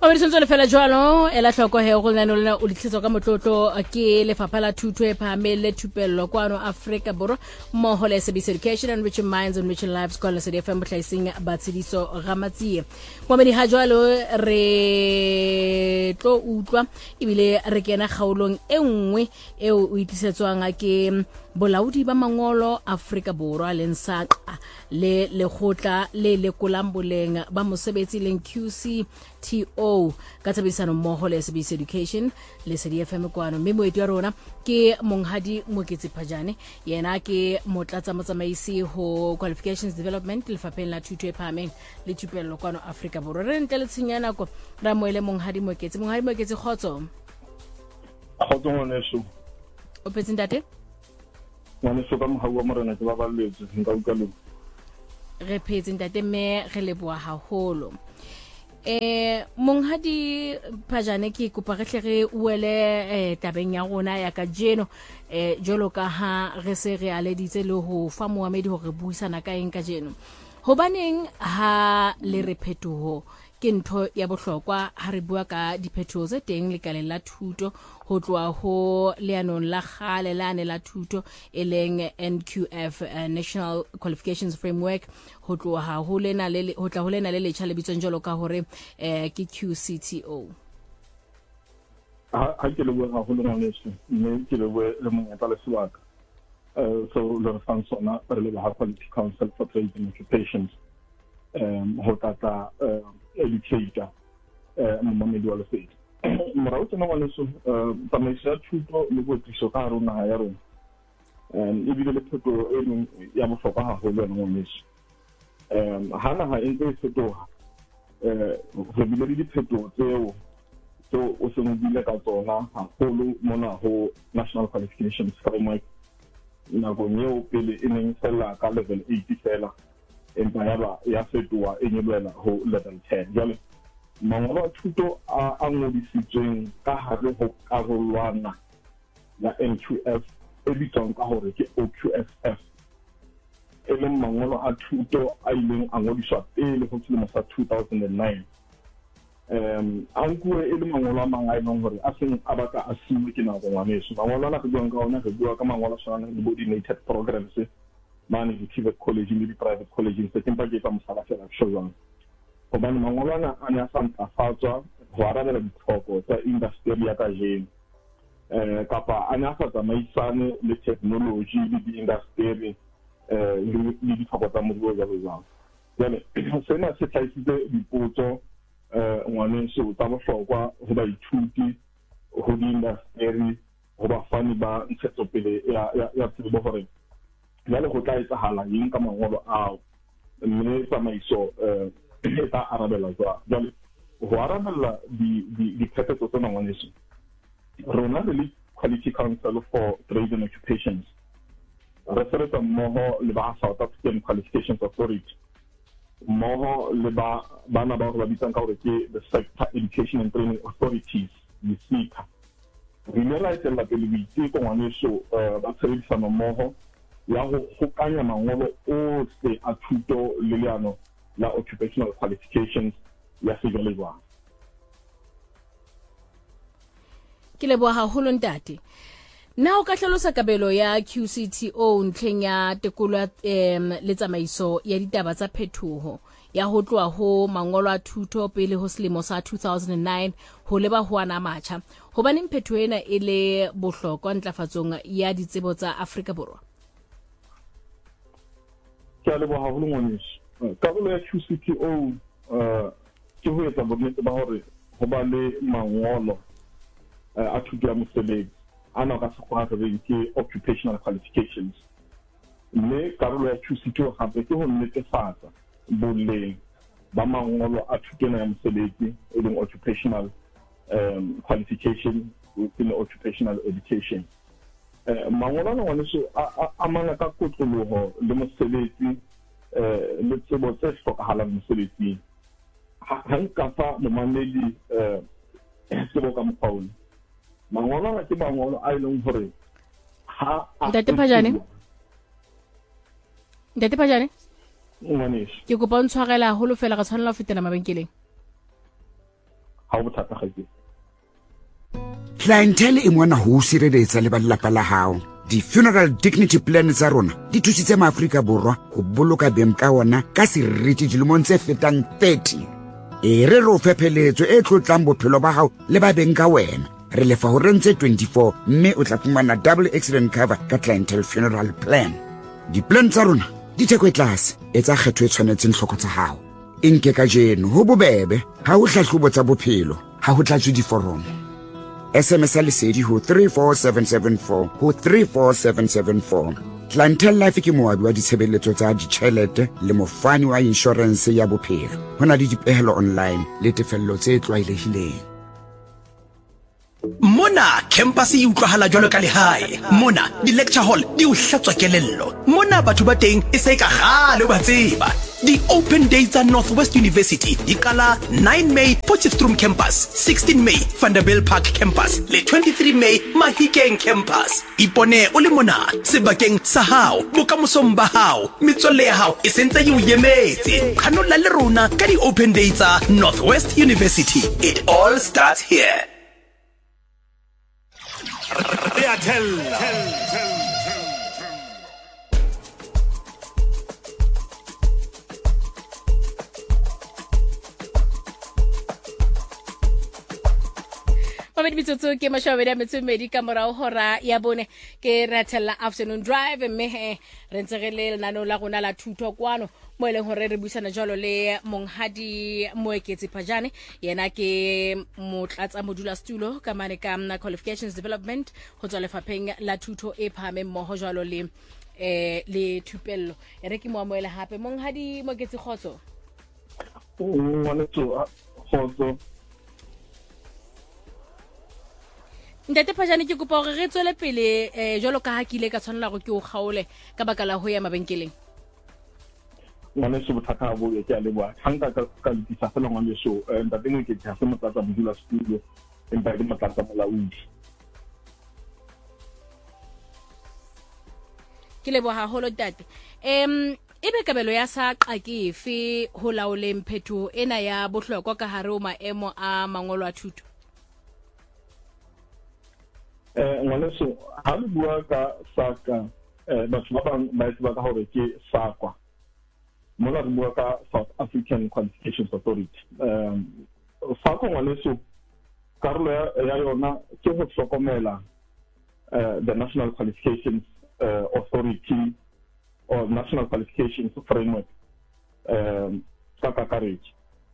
O re sentse le fela jwalo ela hloko he go nna lona o ditletso ka motlotlo ke lefapha la thuto e phahameng le thupello kwano Afrika Borwa mmoho le SABC Education and Enriching Minds and Enriching Lives kwa lesedi FM bohlaising ba Tshidiso Ramatsie ngwamedi ha jwalo re tlo utlwa ebile re kena kgaolong e nngwe eo o itlisetswang ke bolaodi ba mangolo Afrika Borwa le nsaqa le lekgotla le lekolang boleng ba mosebetsi leng QCTO ka tshebedisano mmoho le SABC Education le SADI FM kwano mme moeti wa rona ke Monghadi Moketsi Phajane yena ke motlatsa motsamaisi ho qualifications development lefapheng la thuto e phahameng le thupello kwano Afrika Borwa re ntle le tshinyana ko ra moele Monghadi Moketsi khotso ngwaneso o phetse ntate ngwaneso ka mohawa morena ke ba balletse nka utlwa re phetse ntate me re leboa haholo Monghadi Phajane ke kopa re hle re uele tabeng ya rona ya ka jeno jolo ka ha re se re aleditse le ho fa moamedi hore buisana ka eng ka jeno hobaneng ha le re phetoho ke ntho ya bohlokwa ha re bua ka diphethoho tse teng lekaleng la thuto ho tloa ho leanong la kgale lane la thuto e leng NQF National Qualifications Framework ho tloa ho lena le ho tla ho lena le letjha le bitswang jalo ka hore ke QCTO ha ke le bua ha ho lena leso mme ke le bua le monyetla le sebaka so le fansona re le ba Quality Council for Trade and Occupations ho tata educator mmamedi wa lesedi morao tsena ngwaneso tsamaiso ya thuto le boitliso ka rona ya rona ebile le phetho e leng ya bohlokwa haholo ya ngwaneso hana ha ntse e fetoha re bile le diphetho tseo so o se mo bile ka tsona haholo mona ho National Qualifications Framework nakong eo pele e neng fela ka level 8 fela empa ya fetoha e nyelela ho level 10 jale mangolo a thuto a ngodisitsweng ka hare ho karolwana ya NQF e bitswang ka hore ke OQFF e leng mangolo a thuto a ileng a ngodiswa pele ho selemo sa 2009 a nkuwe e le mangolo a mang a ileng hore a seng a batla a siwe ke nako ngwaneso mangolo ana re buang ka ona re bua ka mangolo a tshwanang le coordinated programs mane di-private college le di-private colleges tse tempa ke ka mosala fela showang hobane mangolo ana a ne a sa ntlafatswa ho arabela ditlhoko tsa industry ya ka jeno kapa a ne a sa tsamaisane le technology le di-industry le ditlhoko tsa moruo jalo jwalo jale sena se tlhaisitse dipotso ngwaneso tsa bohlokwa ho baithuti ho di-industry ho bafani ba ntshetsopele ya tsebo hore jale go tla etsahala eng ka mangolo ao mme tsamaiso e tla arabela jwang jale ho arabela diphephetso tsena ngwaneso rona le Quality Council for Trade and Occupations re sebetsa mmoho le ba South African Qualifications Authority mmoho le bana ba ba bitsang ka hore ke the Sector Education and Training Authorities di SETA re ne ra etela pele boiteko ngwaneso ba tshebedisano mmoho ya ho hokanya mangolo ohle a thuto le leano la occupational qualifications ya sejwalejwale ke leboha haholo ntate na o ka hlalosa kabelo ya QCTO ntlheng ya tekolo le tsamaiso ya ditaba tsa phethoho ya ho tloa ho mangolo a thuto pele ho selemo sa 2009 ho leba ho ana matjha hobaneng phethoho ena e le bohlokwa ntlafatsong ya ditsebo tsa Afrika Borwa ke a leboha haholo ngwaneso karolo ya QCTO ke ho etsa bonnete ba hore ho ba le mangolo a thuto ya mosebetsi ana ka sekgwa re ke occupational qualifications mme karolo ya QCTO hape ke ho netefatsa boleng ba mangolo a thuto ya mosebetsi e leng occupational qualification within occupational education mangolo ana ngwaneso a mana ka kotloloho le mosebetsi le tsebo tse hlokahalang mosebetsing ha nka fa momamedi tsebo ka mokgwa mangolo ana ke mangolo a ileng hore ha Ntate Phajane ngwaneso ke kopa o ntshwarela haholo fela re tshwanela ho fetela mabenkeleng ha o bothata ga ke clientele e mona ho sireletsa le ba lelapa la hao. Di-funeral dignity plan tsa rona di thusitse maAfrika Borwa ho boloka beng ka ona ka seriti dilemong tse fetang 30. E re ro fepheletso e tlotlang bophelo ba hao le ba beng ka wena. Re lefa ho rentse 24 mme o tla fumana double accident cover ka clientele funeral plan. Di-plan tsa rona di theko e tlase, etsa kgetho e tshwanetseng hloko tsa hao. Inke ka jeno ho bobebe, ha ho hlahlobo tsa bophelo, ha ho tlatswe diforomo. SMS lesedi ho 34774 ho 34774. Clientele Life ke moabi wa ditshebeletso tsa ditjhelete le mofani wa insurance ya bophelo. Hona le dipehelo online le tefello tse tlwaelehileng. Mona campus e utlwahala jwalo ka lehae. Mona di lecture hall di o hlatswa kelello. Mona batho ba teng e se ka gale ba tseba. The Open Days at Northwest University ikala 9 May Potchefstroom campus, 16 May Vanderbilt Park campus, le 23 May Mahikeng campus. Ipone o le mona sebakeng sa hao, bokamosong ba hao, metswalle ya hao e sentse e o yemetse. Khanola le rona ka di Open Days at Northwest University. It all starts here. Mitsotso ke mashawedi a metsomedi ka morao hora ya bone ke Ratella Afternoon Drive mme re ntse re le lenaneo la rona la thuto kwano mo eleng hore re buisana jalo le monghadi Moeketsi Phajane yena ke motlatsa modula stulo ka mane ka qualifications development ho tswa lefapheng la thuto e phame mmoho jalo le thupello ere ke mo amoela hape monghadi Moeketsi khotso khotso Ntate Phajane ke kopa hore re tswele pele jalo ka ha ke ile ka tshwanela go ke o gaole ka baka la ho ya mabenkeleng. Ngwane se bothata bo ke a leboa. Thanka ka ditsa fela ngwane so ntate mo ke tsa se motlatsa modula studio empa ke motlatsa molaodi. Ke leboha haholo tate. Ebe kabelo ya saqa ke efe ho laoleng phetho ena ya bohlokwa ka hare o maemo a mangolo a thuto? Ngwane so ha le bua ka saka batho ba bang ba itse ba ka hore ke sakwa mona re bua ka South African Qualifications Authority sakwa ngwane so karolo ya yona ke ho hlokomela the National Qualifications Authority or National Qualifications Framework ka kakaretso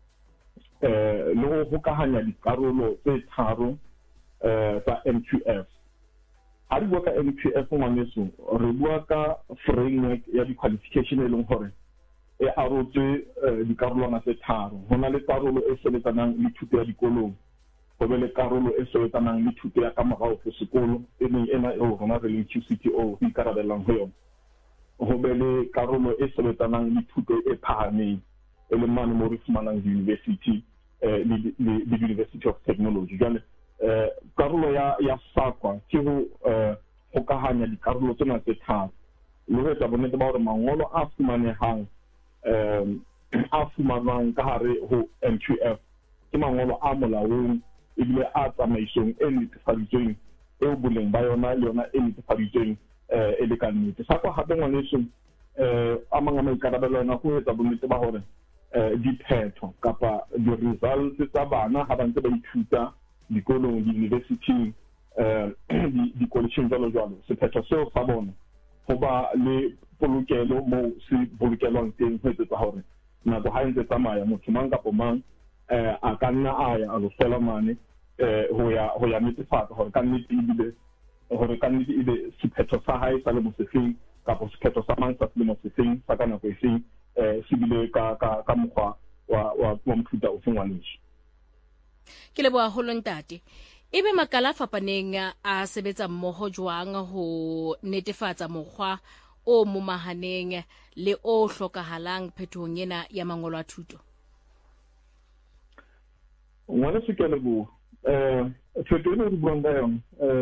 le ho hokahanya dikarolo tse tharo tsa NQF. Ha re bua ka NQF ngwaneso re bua ka framework ya di-qualification e leng hore e arotswe dikarolwana tse tharo. Ho na le karolo e sebetsanang le thuto ya dikolong, ho be le karolo e sebetsanang le thuto ya ka morao ho sekolo e leng ena eo rona re leng QCTO ho ikarabellang ho yona. Ho be le karolo e sebetsanang le thuto e phahameng e leng mane mo re fumanang di-university le University of Technology. Jwale karolo ya sakwa ke ho hokahanya dikarolo tsena tse tharo le ho etsa bonnete ba hore mangolo a fumanehang a fumanwang ka hare ho NQF ke mangolo a molaong ebile a tsamaisong e netefaditsweng eo boleng ba yona le yona e netefaditsweng e le ka nnete. Sakwa hape ngwaneso a mang a maikarabelo yona ho etsa bonnete ba hore diphetho kapa di-results tsa bana ha ba ntse ba ithuta dikolong di-university di-collegeong jalo sephetho seo sa bona ho ba le polokelo mo se bolokelwang teng ho etsetsa hore nako ha ntse tsamaya motho mang kapa mang a ka nna a ya a lo fela mane ho ya netefatsa hore ka nnete ebe sephetho sa hae sa le mosefeng kapa sephetho sa mang sa le mosefeng sa ka nako efeng se bile ka mokgwa wa mofuta o fengwanisho. Ke leboha holo ntate. Ebe makala a fapaneng a sebetsa mmoho jwang ho netefatsa mokgwa o momahaneng le o hlokahalang phetohong ena ya mangolo a thuto? Ngwana se ke leboha. Thuto ena re buang ka yona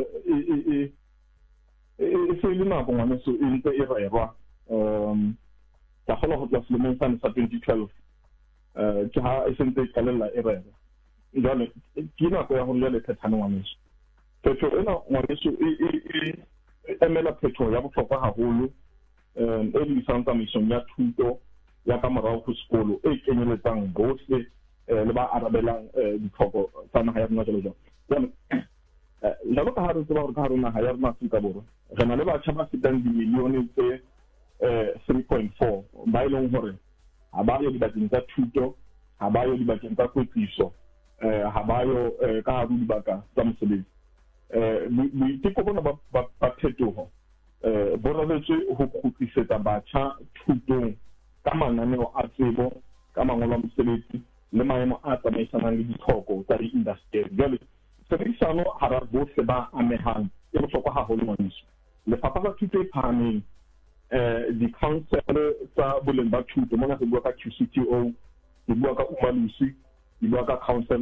e se le nako ngwana so e ntse e rerwa ka kgolwa ho tla selemong sa 2012 ke ha e sentse qalella e rerwa. jale ke nako ya hore le phethane ngwaneso phetoho ena ngwaneso e emela phetoho ya bohlokwa haholo e disang tsamaisong ya thuto ya ka morao ho sekolo e kenyeletsang bohle le ba arabelang ditlhoko tsa naha ya rona jalo jalo ka ha re tseba hore ka ha rona naha ya rona Afrika Borwa re na le batjha ba fetang dimilione tse 3.4 ba ileng hore ha ba yo dibakeng tsa thuto ha ba yo dibakeng tsa kwetliso ha ba yo ka ha dibaka tsa mosebetsi boiteko bona ba phetoho bo rabetse ho kgutlisetsa batjha thutong ka mananeo a tsebo ka mangolo a mosebetsi le maemo a tsamaisanang le ditlhoko tsa di-industry jwale tshebedisano hara bohle ba amehang e bohlokwa haholo ngwaneso lefapha la thuto e phahameng di-council tsa boleng ba thuto mona re bua ka QCTO re bua ka umalusi re bua ka council